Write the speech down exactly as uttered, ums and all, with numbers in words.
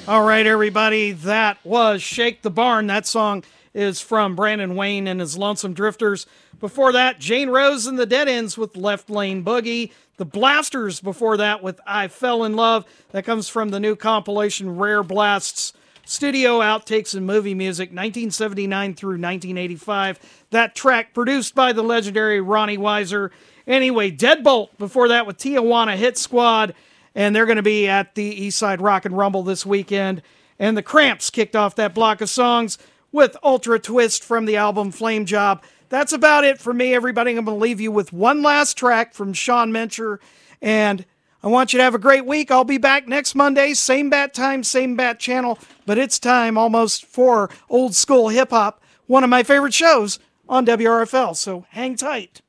All right, everybody, that was Shake the Barn. That song is from Brandon Wayne and his Lonesome Drifters. Before that, Jane Rose and the Dead Ends with Left Lane Boogie. The Blasters before that with I Fell in Love. That comes from the new compilation Rare Blasts Studio Outtakes and Movie Music, nineteen seventy-nine through nineteen eighty-five. That track produced by the legendary Ronnie Weiser. Anyway, Deadbolt before that with Tijuana Hit Squad. And they're going to be at the Eastside Rock and Rumble this weekend. And the Cramps kicked off that block of songs with Ultra Twist from the album Flame Job. That's about it for me, everybody. I'm going to leave you with one last track from Sean Mencher. And I want you to have a great week. I'll be back next Monday, same bat time, same bat channel. But it's time almost for old school hip hop, one of my favorite shows on W R F L. So hang tight.